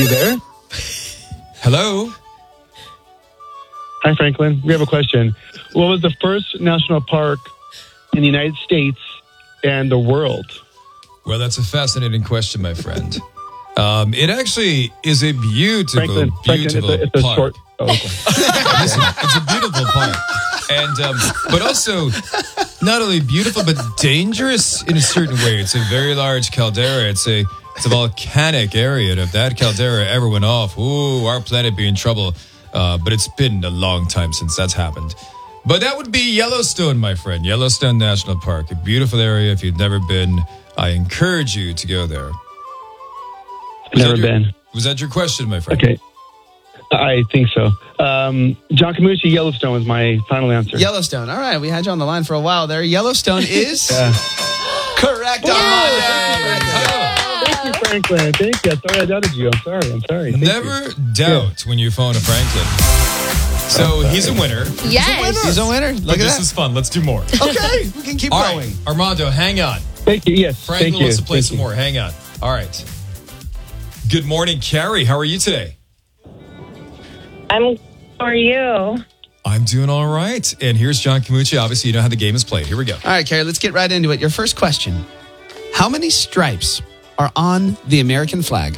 You there? Hello? Hi, Franklin. We have a question. What was the first national park in the United States and the world? Well, that's a fascinating question, my friend. It actually is a beautiful, beautiful it's a park. short. Oh, okay. Listen, it's a beautiful park. And, but also not only beautiful, but dangerous in a certain way. It's a very large caldera. It's a volcanic area. And if that caldera ever went off, ooh, our planet be in trouble. But it's been a long time since that's happened. But that would be Yellowstone, my friend. Yellowstone National Park, a beautiful area. If you've never been, I encourage you to go there. Never been. Was that your question, my friend? Okay. I think so. John Camucci, Yellowstone was my final answer. Yellowstone. All right. We had you on the line for a while there. Yellowstone is correct on Monday. Thank you, Franklin. Thank you. Sorry I doubted you. I'm sorry. Never doubt when you phone a Franklin. So he's a winner. Yes. He's a winner. Look at This that. is fun. Let's do more. Okay. We can keep All going. right, Armando, hang on. Thank you. Yes. Franklin thank you. wants to play Thank some you. more. Hang on. All right. Good morning, Carrie. How are you today? How are you? I'm doing all right. And here's John Camucci. Obviously, you know how the game is played. Here we go. All right, Carrie, let's get right into it. Your first question. How many stripes are on the American flag?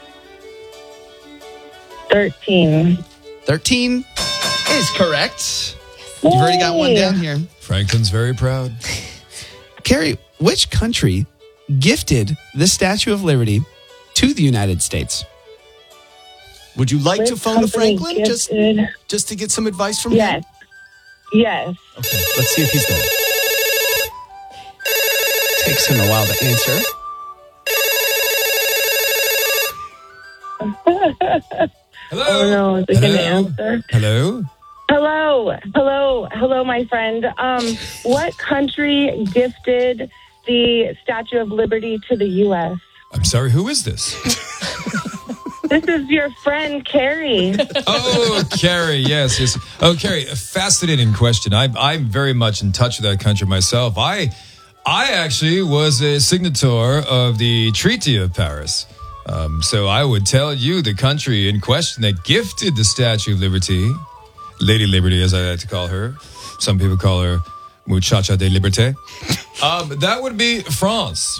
13. 13 is correct. You've already got one down here. Franklin's very proud. Carrie, which country gifted the Statue of Liberty to the United States? Would you like to Which phone a company Franklin gifted- just to get some advice from Yes. him? Yes. Okay, let's see if he's there. Takes him a while to answer. Hello? Oh, no. Is it going to answer? Hello? Hello, my friend. What country gifted the Statue of Liberty to the U.S.? I'm sorry, who is this? This is your friend, Carrie. Oh, Carrie, yes. Oh, Carrie, a fascinating question. I'm very much in touch with that country myself. I actually was a signator of the Treaty of Paris. So I would tell you the country in question that gifted the Statue of Liberty, Lady Liberty, as I like to call her. Some people call her Muchacha de Liberté. That would be France.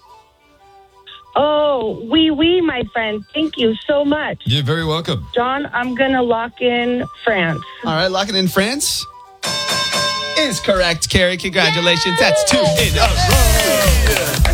Oh, oui, my friend. Thank you so much. You're very welcome. John, I'm going to lock in France. All right, locking in France is correct, Carrie. Congratulations. That's 2 in a row.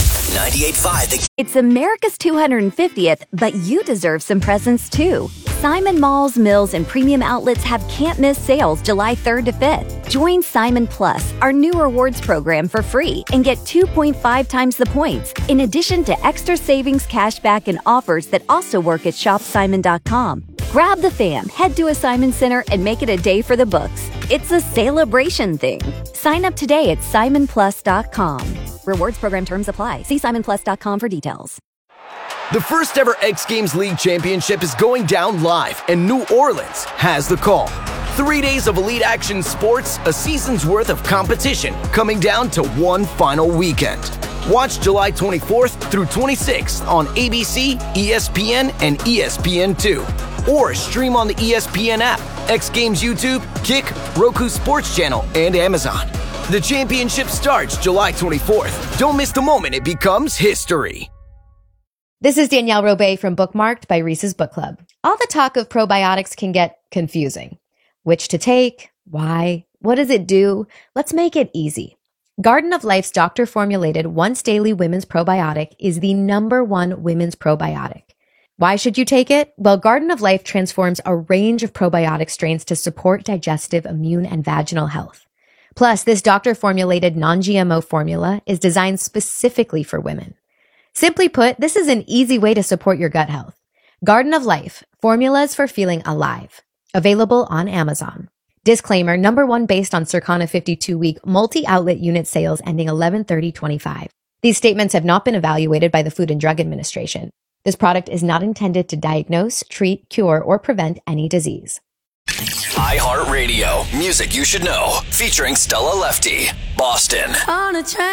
98.5. It's America's 250th, but you deserve some presents too. Simon Malls, Mills, and premium outlets have can't-miss sales July 3rd to 5th. Join Simon Plus, our new rewards program, for free and get 2.5 times the points, in addition to extra savings, cashback, and offers that also work at shopsimon.com. Grab the fam, head to a Simon Center, and make it a day for the books. It's a celebration thing. Sign up today at simonplus.com. Rewards program terms apply. See simonplus.com for details. The first ever X Games League Championship is going down live, and New Orleans has the call. 3 days of elite action sports, a season's worth of competition, coming down to one final weekend. Watch July 24th through 26th on ABC, ESPN, and ESPN2. Or stream on the ESPN app, X Games YouTube, Kick, Roku Sports Channel, and Amazon. The championship starts July 24th. Don't miss the moment it becomes history. This is Danielle Robay from Bookmarked by Reese's Book Club. All the talk of probiotics can get confusing. Which to take? Why? What does it do? Let's make it easy. Garden of Life's doctor-formulated once daily women's probiotic is the #1 women's probiotic. Why should you take it? Well, Garden of Life transforms a range of probiotic strains to support digestive, immune, and vaginal health. Plus, this doctor-formulated non-GMO formula is designed specifically for women. Simply put, this is an easy way to support your gut health. Garden of Life, formulas for feeling alive. Available on Amazon. Disclaimer, #1 based on Circana 52-week multi-outlet unit sales ending 11/30/25. These statements have not been evaluated by the Food and Drug Administration. This product is not intended to diagnose, treat, cure, or prevent any disease. iHeartRadio, music you should know, featuring Stella Lefty, Boston. On a train.